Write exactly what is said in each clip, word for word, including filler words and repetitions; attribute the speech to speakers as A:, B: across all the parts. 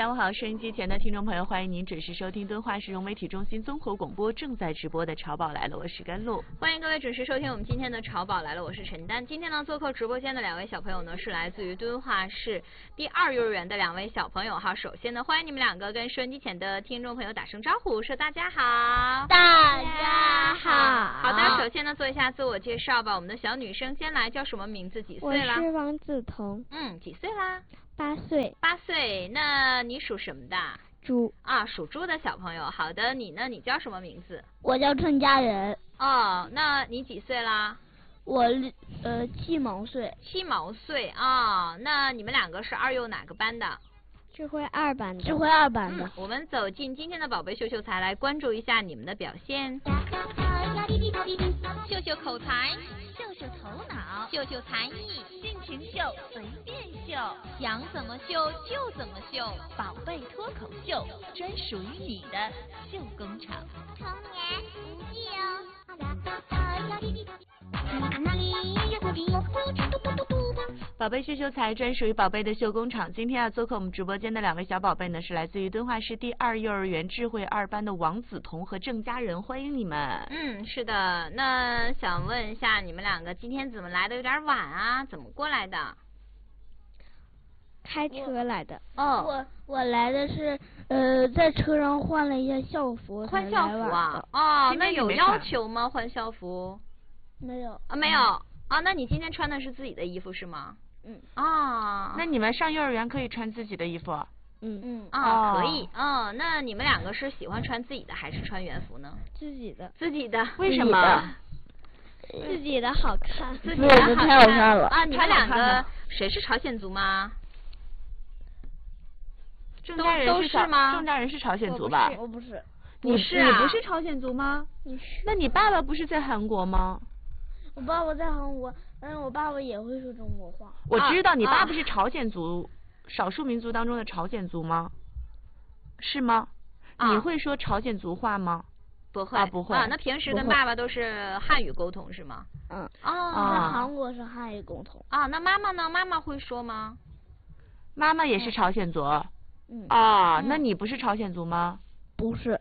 A: 下午好，收音机前的听众朋友，欢迎您准时收听敦化市融媒体中心综合广播正在直播的《潮宝来了》，我是甘露。
B: 欢迎各位准时收听我们今天的《潮宝来了》，我是陈丹。今天呢，做客直播间的两位小朋友呢，是来自于敦化市第二幼儿园的两位小朋友哈。首先呢，欢迎你们两个跟收音机前的听众朋友打声招呼，说大家好。
C: 大家好。
B: 好的，首先呢，做一下自我介绍吧。我们的小女生先来，叫什么名字？几岁了？
C: 我是王梓彤。
B: 嗯，几岁啦？
C: 八岁。
B: 八岁。那你属什么的？
C: 猪。
B: 啊，属猪的小朋友。好的，你呢？你叫什么名字？
C: 我叫郑家人。
B: 哦，那你几岁啦？
C: 我呃七毛岁。
B: 七毛岁啊、哦，那你们两个是二幼哪个班的？
C: 智慧二班的。智慧二班的、
B: 嗯。我们走进今天的宝贝秀秀才，来关注一下你们的表现。秀秀口才，
D: 秀秀头脑，
B: 秀秀才艺，
D: 尽情秀，随便秀，想怎么秀就怎么秀，宝贝脱口秀，专属于你的秀工厂。
E: 童言无忌哦。
A: 宝贝秀秀才专属于宝贝的秀工厂。今天要做客我们直播间的两位小宝贝呢，是来自于敦化市第二幼儿园智慧二班的王梓彤和郑家人，欢迎你们。
B: 嗯，是的。那想问一下，你们两个今天怎么来的有点晚啊？怎么过来的？
C: 开车来的。
B: 哦。
C: 我我来的是呃在车上换了一下校服。
B: 换校服啊？哦，那有要求吗？换校服？
C: 没有。
B: 啊，没有。嗯啊，那你今天穿的是自己的衣服是吗？
C: 嗯。
B: 啊，
A: 那你们上幼儿园可以穿自己的衣服？
C: 嗯嗯。
B: 啊，哦、可以。嗯、哦，那你们两个是喜欢穿自己的还是穿原服呢？
C: 自己的。
B: 自己的。
A: 为什么？
C: 自己的好看。
B: 自己的好看。
C: 太好看了。
B: 啊，你们两个谁是朝鲜族吗？
A: 郑家人是
B: 是吗？
A: 郑家人是朝鲜族吧？
C: 我不是。
A: 你
B: 是啊？
A: 你不是朝鲜族吗？
C: 你是？
A: 那你爸爸不是在韩国吗？
C: 我爸爸在韩国，但是我爸爸也会说中国话。
A: 我知道，你爸爸
B: 啊
A: 是朝鲜族，啊、少数民族当中的朝鲜族吗？是吗？
B: 啊、
A: 你会说朝鲜族话吗？
B: 不会
A: 啊，不会
B: 啊。那平时跟爸爸都是汉语沟通是吗？
C: 嗯。
B: 哦。
C: 在韩国是汉语沟通。
B: 啊，那妈妈呢？妈妈会说吗？
A: 妈妈也是朝鲜族。
C: 嗯。
A: 啊，
B: 嗯、
A: 那你不是朝鲜族吗？
C: 不是。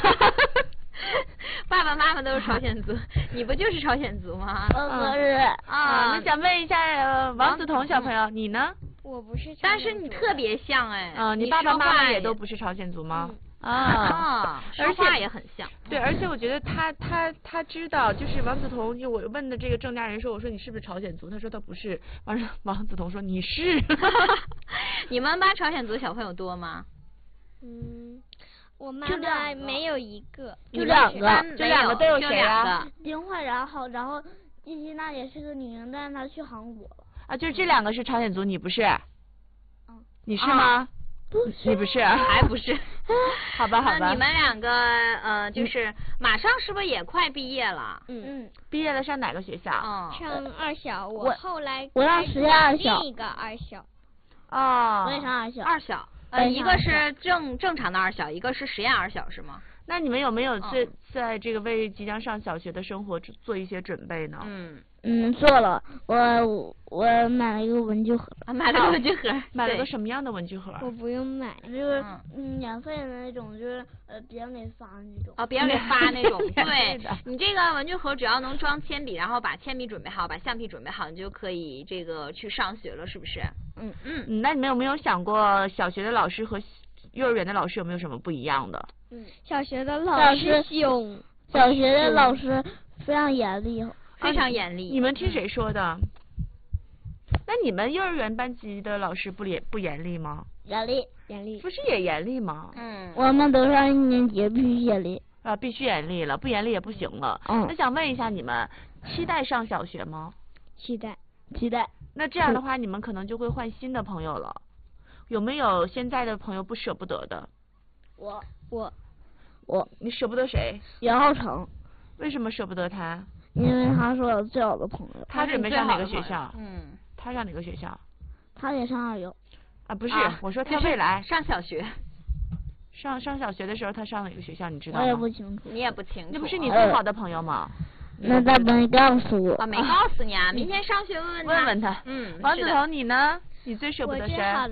B: 爸爸妈妈都是朝鲜族，你不就是朝鲜族吗？
C: 我不是。
A: 啊，那想问一下呃王梓彤小朋友，你呢？
C: 我不是。
B: 但是你特别像哎。
A: 啊，
B: 你
A: 爸爸妈妈也都不是朝鲜族吗？
B: 啊啊，说话也很像。
A: 对，而且我觉得他他他知道，就是王梓彤，就我问的这个郑家人说，我说你是不是朝鲜族？他说他不是。完了，王梓彤说你是。
B: 你们班朝鲜族小朋友多吗？
C: 嗯。我妈妈没有一个，
A: 就两个，
B: 就
A: 两个都有谁啊？
C: 丁焕然好，然后季希娜也是个女生，但是她去韩国了。
A: 啊，就是这两个是朝鲜族，你不是？
C: 嗯。
A: 你是吗？
C: 不是。
A: 你不是？
B: 还不是？
A: 好吧，好吧。
B: 那你们两个呃，就是马上是不是也快毕业了？
C: 嗯嗯。
A: 毕业了，上哪个学校？
B: 嗯。
C: 上二小，我后来我上实验二小。 另一个二小。
A: 哦。
C: 我也上二小。
B: 二小。呃，一个是正正常的二小，一个是实验二小，是吗？
A: 那你们有没有在、嗯、在这个为即将上小学的生活做一些准备呢？
B: 嗯
C: 嗯，做了，我我买了一个文具盒。
B: 啊，买了个文具盒，
A: 买了个什么样的文具盒？
C: 我不用买，就是嗯免费的那种，就是呃别人给发那种。
B: 啊，别人给发那种。对，你这个文具盒只要能装铅笔，然后把铅笔准备好，把橡皮准备好，你就可以这个去上学了，是不是？
C: 嗯
B: 嗯。
A: 那你们有没有想过小学的老师和幼儿园的老师有没有什么不一样的？
C: 嗯，小学的老师凶，小学的老师非常严厉，
B: 非常严厉。
A: 你们听谁说的？那你们幼儿园班级的老师不严不严厉吗？
C: 严厉，严厉。
A: 不是也严厉吗？
B: 嗯。
C: 我们都上一年级必须严厉。
A: 啊，必须严厉了，不严厉也不行了。
C: 嗯。
A: 那想问一下，你们期待上小学吗？
C: 期待，期待。
A: 那这样的话，你们可能就会换新的朋友了。有没有现在的朋友不舍不得的？
C: 我我我，
A: 你舍不得谁？
C: 袁浩成。
A: 为什么舍不得他？
C: 因为他是我最好的朋友。
A: 他准备上哪个学校？
B: 嗯。
A: 他上哪个学校？
C: 他也上二幼。
A: 啊，不是，
B: 啊、
A: 我说他未来
B: 上小学。
A: 上上小学的时候，他上哪个学校？你知道吗？
C: 我也不清楚。
B: 你也不清楚。
A: 那不是你最好的朋友吗？
C: 那他没告诉我。
B: 啊，没告诉你啊，明天上学问问他。
A: 问问他。
B: 嗯。
A: 王梓彤，你呢？你最舍不得谁？
C: 我最好的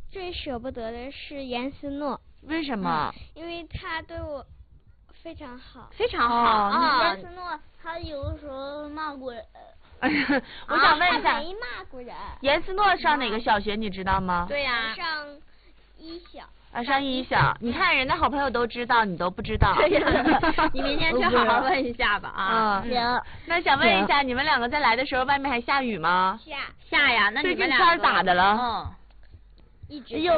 C: 最舍不得的是严思诺。
A: 为什么？
C: 嗯、因为他对我非常好。
B: 非常好
A: 啊！
C: 严思诺他有的时候骂过人。
A: 我想问一下，
C: 他没骂过人。
A: 严思诺上哪个小学你知道吗？
B: 对呀、
C: 啊，上一小。
A: 啊，上一小，你看人家好朋友都知道，你都不知道。
B: 对呀，你明天去好好问一下吧啊。
A: 嗯，行。那想问一下，你们两个在来的时候，外面还下雨吗？
C: 下
B: 下呀，那你们俩
A: 最近天咋的了？
B: 嗯，
C: 一直
A: 有